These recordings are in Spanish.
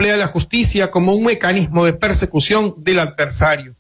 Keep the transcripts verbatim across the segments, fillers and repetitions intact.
emplea la justicia como un mecanismo de persecución del adversario.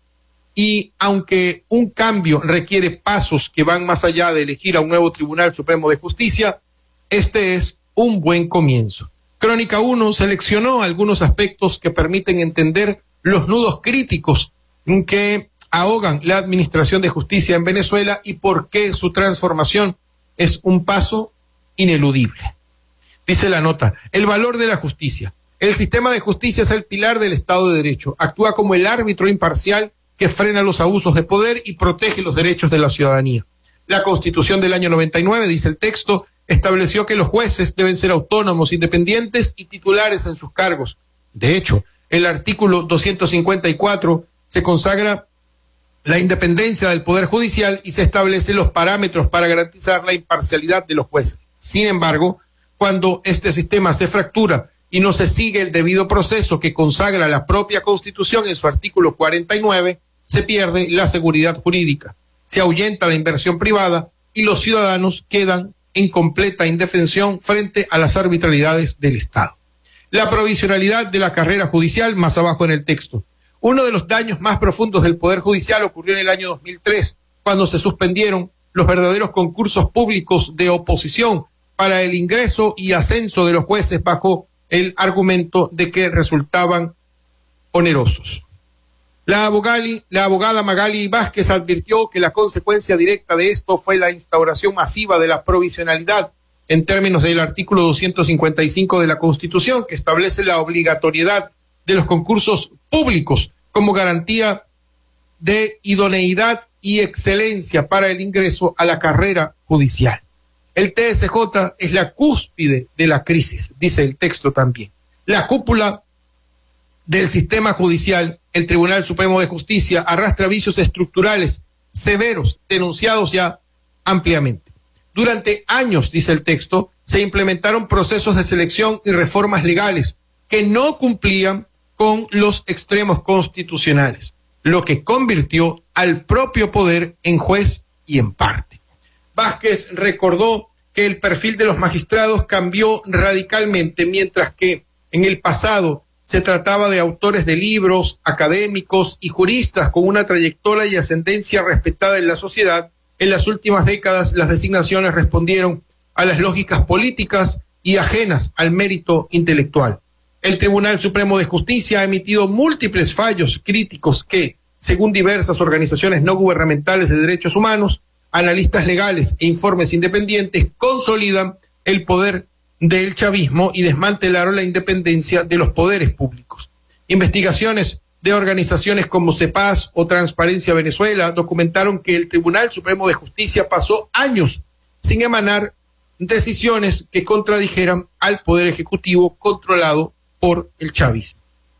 Y aunque un cambio requiere pasos que van más allá de elegir a un nuevo Tribunal Supremo de Justicia, este es un buen comienzo. Crónica uno seleccionó algunos aspectos que permiten entender los nudos críticos que ahogan la administración de justicia en Venezuela y por qué su transformación es un paso ineludible. Dice la nota, el valor de la justicia. El sistema de justicia es el pilar del Estado de Derecho. Actúa como el árbitro imparcial que frena los abusos de poder y protege los derechos de la ciudadanía. La Constitución del año noventa y nueve, dice el texto, estableció que los jueces deben ser autónomos, independientes y titulares en sus cargos. De hecho, el artículo doscientos cincuenta y cuatro se consagra la independencia del Poder Judicial y se establecen los parámetros para garantizar la imparcialidad de los jueces. Sin embargo, cuando este sistema se fractura y no se sigue el debido proceso que consagra la propia Constitución en su artículo cuarenta y nueve, se pierde la seguridad jurídica, se ahuyenta la inversión privada y los ciudadanos quedan en completa indefensión frente a las arbitrariedades del Estado. La provisionalidad de la carrera judicial, más abajo en el texto. Uno de los daños más profundos del Poder Judicial ocurrió en el año dos mil tres, cuando se suspendieron los verdaderos concursos públicos de oposición para el ingreso y ascenso de los jueces bajo el argumento de que resultaban onerosos. La, abogali, la abogada Magali Vázquez advirtió que la consecuencia directa de esto fue la instauración masiva de la provisionalidad en términos del artículo doscientos cincuenta y cinco de la Constitución, que establece la obligatoriedad de los concursos públicos como garantía de idoneidad y excelencia para el ingreso a la carrera judicial. El T S J es la cúspide de la crisis, dice el texto también. La cúpula del sistema judicial, el Tribunal Supremo de Justicia, arrastra vicios estructurales severos, denunciados ya ampliamente. Durante años, dice el texto, se implementaron procesos de selección y reformas legales que no cumplían con los extremos constitucionales, lo que convirtió al propio poder en juez y en parte. Vázquez recordó que el perfil de los magistrados cambió radicalmente, mientras que en el pasado se trataba de autores de libros, académicos y juristas con una trayectoria y ascendencia respetada en la sociedad. En las últimas décadas las designaciones respondieron a las lógicas políticas y ajenas al mérito intelectual. El Tribunal Supremo de Justicia ha emitido múltiples fallos críticos que, según diversas organizaciones no gubernamentales de derechos humanos, analistas legales e informes independientes, consolidan el poder del chavismo y desmantelaron la independencia de los poderes públicos. Investigaciones de organizaciones como CEPAS o Transparencia Venezuela documentaron que el Tribunal Supremo de Justicia pasó años sin emanar decisiones que contradijeran al Poder Ejecutivo controlado por el chavismo.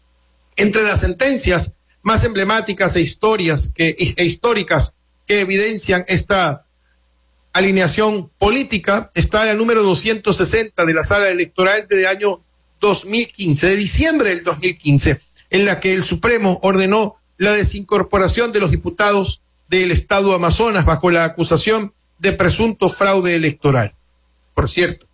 Entre las sentencias más emblemáticas e, historias que, e históricas que evidencian esta alineación política está la número doscientos sesenta de la Sala Electoral del año dos mil quince, de diciembre del dos mil quince, en la que el Supremo ordenó la desincorporación de los diputados del Estado Amazonas bajo la acusación de presunto fraude electoral. Por cierto,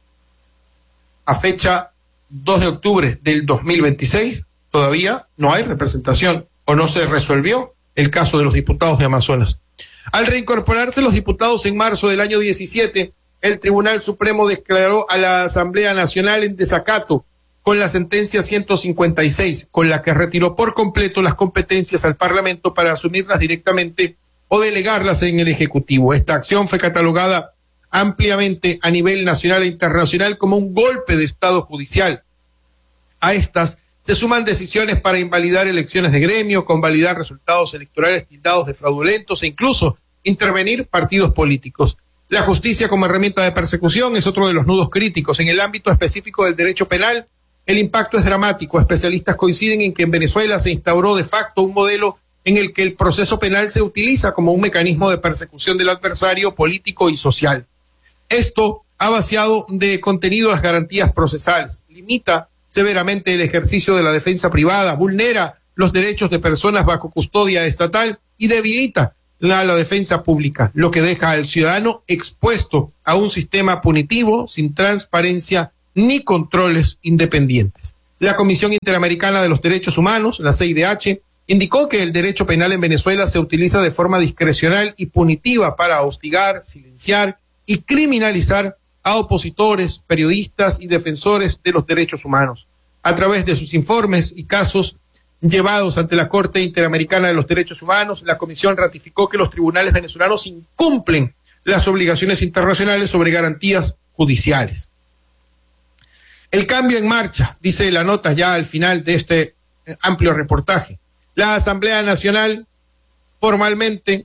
a fecha dos de octubre del dos mil veintiséis, todavía no hay representación o no se resolvió el caso de los diputados de Amazonas. Al reincorporarse los diputados en marzo del año diecisiete, el Tribunal Supremo declaró a la Asamblea Nacional en desacato con la sentencia ciento cincuenta y seis, con la que retiró por completo las competencias al Parlamento para asumirlas directamente o delegarlas en el Ejecutivo. Esta acción fue catalogada ampliamente a nivel nacional e internacional como un golpe de Estado judicial. A estas se suman decisiones para invalidar elecciones de gremio, convalidar resultados electorales tildados de fraudulentos e incluso intervenir partidos políticos. La justicia como herramienta de persecución es otro de los nudos críticos. En el ámbito específico del derecho penal, el impacto es dramático. Especialistas coinciden en que en Venezuela se instauró de facto un modelo en el que el proceso penal se utiliza como un mecanismo de persecución del adversario político y social. Esto ha vaciado de contenido las garantías procesales, limita severamente el ejercicio de la defensa privada, vulnera los derechos de personas bajo custodia estatal y debilita la, la defensa pública, lo que deja al ciudadano expuesto a un sistema punitivo sin transparencia ni controles independientes. La Comisión Interamericana de los Derechos Humanos, la C I D H, indicó que el derecho penal en Venezuela se utiliza de forma discrecional y punitiva para hostigar, silenciar y criminalizar a opositores, periodistas y defensores de los derechos humanos. A través de sus informes y casos llevados ante la Corte Interamericana de los Derechos Humanos, la Comisión ratificó que los tribunales venezolanos incumplen las obligaciones internacionales sobre garantías judiciales. El cambio en marcha, dice la nota ya al final de este amplio reportaje. La Asamblea Nacional formalmente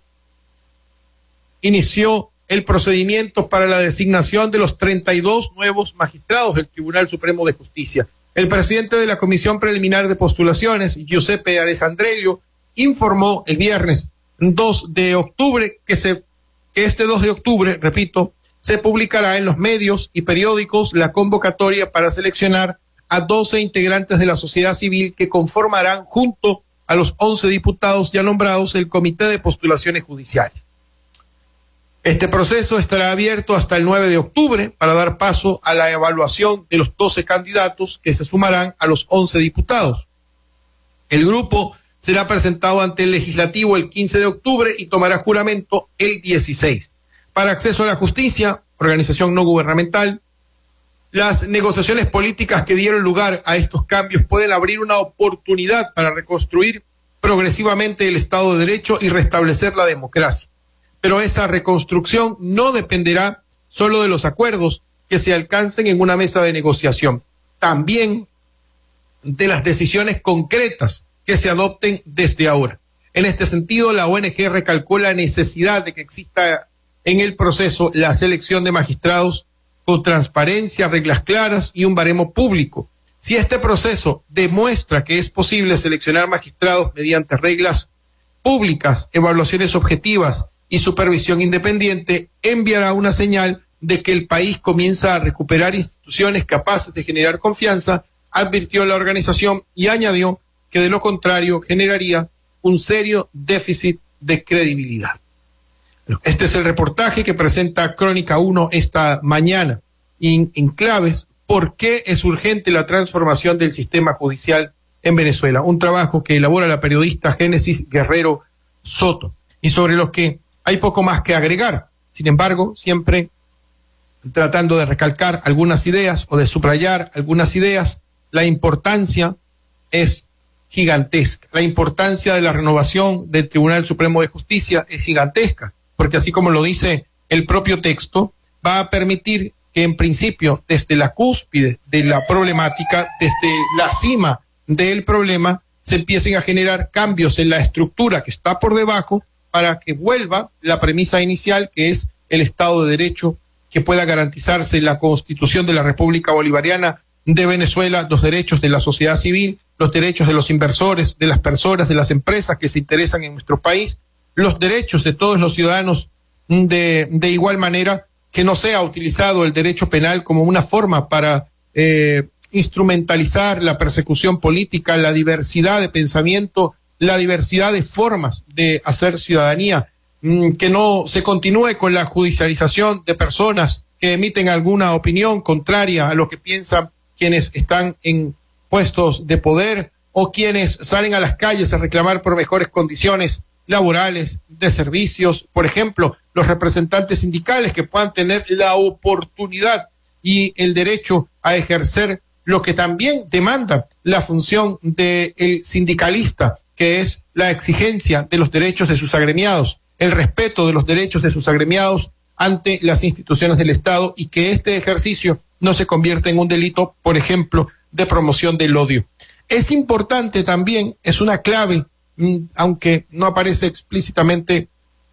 inició el procedimiento para la designación de los treinta y dos nuevos magistrados del Tribunal Supremo de Justicia. El presidente de la Comisión Preliminar de Postulaciones, Giuseppe Alessandrello, informó el viernes dos de octubre que, se, que este dos de octubre, repito, se publicará en los medios y periódicos la convocatoria para seleccionar a doce integrantes de la sociedad civil que conformarán junto a los once diputados ya nombrados el Comité de Postulaciones Judiciales. Este proceso estará abierto hasta el nueve de octubre para dar paso a la evaluación de los doce candidatos que se sumarán a los once diputados. El grupo será presentado ante el Legislativo el quince de octubre y tomará juramento el dieciséis. Para Acceso a la Justicia, organización no gubernamental, las negociaciones políticas que dieron lugar a estos cambios pueden abrir una oportunidad para reconstruir progresivamente el Estado de Derecho y restablecer la democracia. Pero esa reconstrucción no dependerá solo de los acuerdos que se alcancen en una mesa de negociación, también de las decisiones concretas que se adopten desde ahora. En este sentido, la O N G recalcó la necesidad de que exista en el proceso la selección de magistrados con transparencia, reglas claras y un baremo público. Si este proceso demuestra que es posible seleccionar magistrados mediante reglas públicas, evaluaciones objetivas y supervisión independiente, enviará una señal de que el país comienza a recuperar instituciones capaces de generar confianza, advirtió la organización y añadió que de lo contrario generaría un serio déficit de credibilidad. Este es el reportaje que presenta Crónica uno esta mañana. En, en claves, ¿por qué es urgente la transformación del sistema judicial en Venezuela? Un trabajo que elabora la periodista Génesis Guerrero Soto y sobre lo que hay poco más que agregar. Sin embargo, siempre tratando de recalcar algunas ideas o de subrayar algunas ideas, la importancia es gigantesca. La importancia de la renovación del Tribunal Supremo de Justicia es gigantesca, porque así como lo dice el propio texto, va a permitir que en principio desde la cúspide de la problemática, desde la cima del problema, se empiecen a generar cambios en la estructura que está por debajo para que vuelva la premisa inicial, que es el Estado de Derecho, que pueda garantizarse la Constitución de la República Bolivariana de Venezuela, los derechos de la sociedad civil, los derechos de los inversores, de las personas, de las empresas que se interesan en nuestro país, los derechos de todos los ciudadanos de, de igual manera, que no sea utilizado el derecho penal como una forma para eh, instrumentalizar la persecución política, la diversidad de pensamiento, la diversidad de formas de hacer ciudadanía, mmm, que no se continúe con la judicialización de personas que emiten alguna opinión contraria a lo que piensan quienes están en puestos de poder o quienes salen a las calles a reclamar por mejores condiciones laborales, de servicios, por ejemplo, los representantes sindicales que puedan tener la oportunidad y el derecho a ejercer lo que también demanda la función del sindicalista, que es la exigencia de los derechos de sus agremiados, el respeto de los derechos de sus agremiados ante las instituciones del Estado y que este ejercicio no se convierta en un delito, por ejemplo, de promoción del odio. Es importante también, es una clave, aunque no aparece explícitamente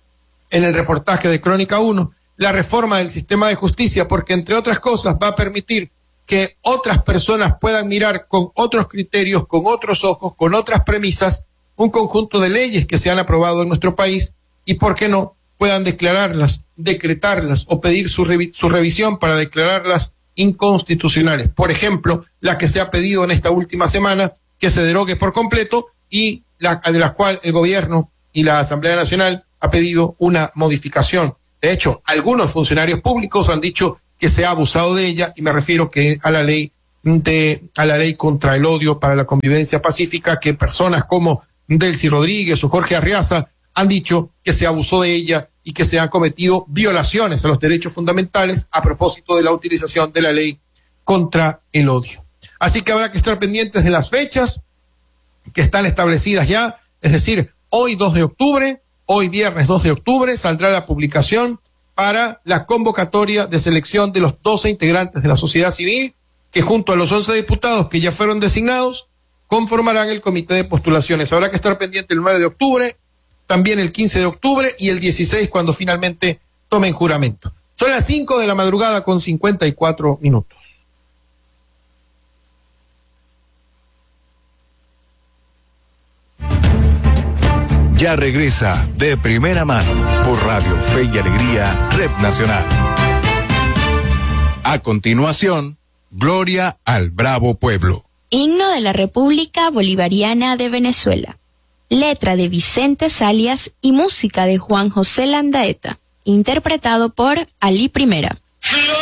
en el reportaje de Crónica uno, la reforma del sistema de justicia, porque entre otras cosas va a permitir que otras personas puedan mirar con otros criterios, con otros ojos, con otras premisas, un conjunto de leyes que se han aprobado en nuestro país y, ¿por qué no?, puedan declararlas, decretarlas o pedir su, revi- su revisión para declararlas inconstitucionales. Por ejemplo, la que se ha pedido en esta última semana, que se derogue por completo y la, de la cual el gobierno y la Asamblea Nacional ha pedido una modificación. De hecho, algunos funcionarios públicos han dicho que se ha abusado de ella y me refiero que a la ley de a la ley contra el odio para la convivencia pacífica, que personas como Delcy Rodríguez o Jorge Arriaza han dicho que se abusó de ella y que se han cometido violaciones a los derechos fundamentales a propósito de la utilización de la ley contra el odio. Así que habrá que estar pendientes de las fechas que están establecidas ya, es decir, hoy dos de octubre, hoy viernes dos de octubre, saldrá la publicación para la convocatoria de selección de los doce integrantes de la sociedad civil, que junto a los once diputados que ya fueron designados, conformarán el comité de postulaciones. Habrá que estar pendiente el nueve de octubre, también el quince de octubre y el dieciséis cuando finalmente tomen juramento. Son las cinco de la madrugada con cincuenta y cuatro minutos. Ya regresa De Primera Mano por Radio Fe y Alegría, Red Nacional. A continuación, Gloria al Bravo Pueblo. Himno de la República Bolivariana de Venezuela. Letra de Vicente Salias y música de Juan José Landaeta. Interpretado por Ali Primera.